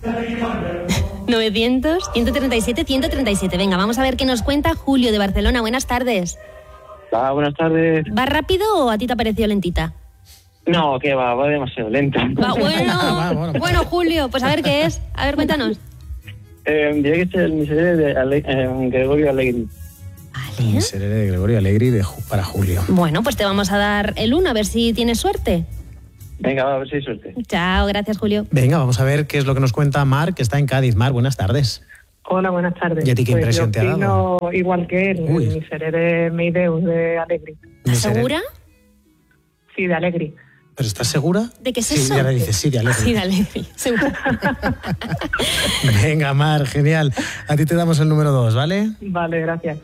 900-137-137. Venga, vamos a ver qué nos cuenta Julio de Barcelona. Buenas tardes. Buenas tardes. ¿Va rápido o a ti te ha parecido lentita? No, que va demasiado lento. Bueno, Julio, pues a ver qué es. A ver, cuéntanos. Diré que este es el Miserere de Gregorio Allegri. ¿Vale? Miserere de Gregorio Allegri para Julio. Bueno, pues te vamos a dar el 1, a ver si tienes suerte. Venga, a ver si hay suerte. Chao, gracias, Julio. Venga, vamos a ver qué es lo que nos cuenta Mar, que está en Cádiz. Mar, buenas tardes. Hola, buenas tardes. ¿Y a ti qué impresión te ha dado? Igual que él, el Miserere Meideus de Allegri. ¿Estás segura? Sí, de Allegri. ¿Pero estás segura? ¿De qué es sí, eso? Ya le dices, sí, de Allegri. Sí, de Allegri, seguro. Venga, Mar, genial. A ti te damos el número 2, ¿vale? Vale, gracias.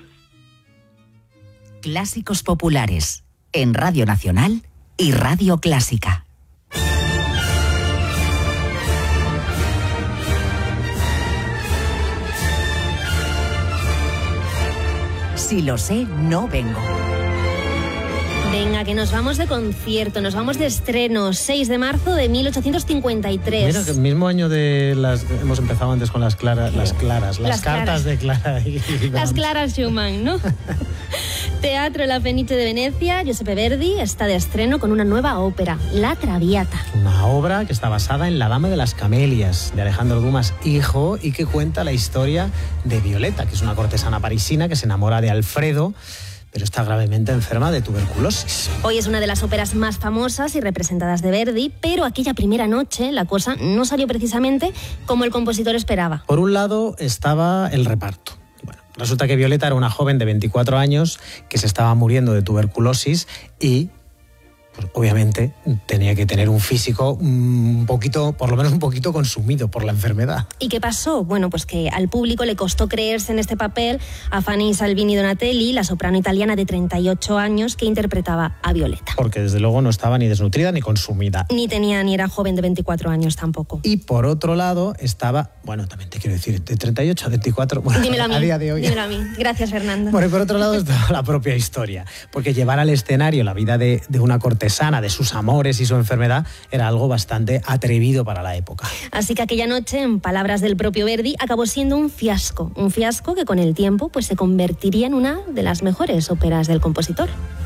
Clásicos populares en Radio Nacional y Radio Clásica. Si lo sé, no vengo. Venga, que nos vamos de concierto, nos vamos de estreno, 6 de marzo de 1853. Mira, que el mismo año de las... Hemos empezado antes con las cartas de Clara y las Claras Schumann, ¿no? Teatro La Fenice de Venecia, Giuseppe Verdi está de estreno con una nueva ópera, La Traviata. Una obra que está basada en La Dama de las Camelias, de Alejandro Dumas hijo, y que cuenta la historia de Violeta, que es una cortesana parisina que se enamora de Alfredo, pero está gravemente enferma de tuberculosis. Hoy es una de las óperas más famosas y representadas de Verdi, pero aquella primera noche la cosa no salió precisamente como el compositor esperaba. Por un lado estaba el reparto. Bueno, resulta que Violeta era una joven de 24 años que se estaba muriendo de tuberculosis y... pues obviamente tenía que tener un físico un poquito, por lo menos un poquito consumido por la enfermedad. ¿Y qué pasó? Bueno, pues que al público le costó creerse en este papel a Fanny Salvini Donatelli, la soprano italiana de 38 años que interpretaba a Violeta. Porque desde luego no estaba ni desnutrida ni consumida. Ni era joven de 24 años tampoco. Y por otro lado estaba, bueno, también te quiero decir, de 38 a 24, bueno, dímelo a mí, día de hoy. Dímelo a mí. Gracias, Fernando. Bueno, y por otro lado está la propia historia, porque llevar al escenario la vida de una cortesana, de sus amores y su enfermedad, era algo bastante atrevido para la época. Así que aquella noche, en palabras del propio Verdi, acabó siendo un fiasco que con el tiempo pues se convertiría en una de las mejores óperas del compositor.